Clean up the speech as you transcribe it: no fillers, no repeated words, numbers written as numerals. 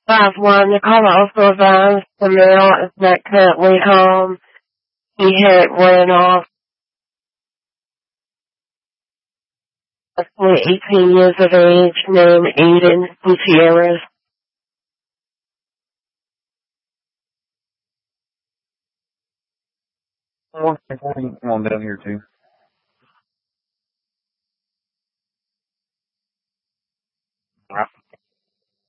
5-1, the caller also advised the male is not currently home. He had ran off. 18 years of age, named Aiden Gutierrez. Come on down here too.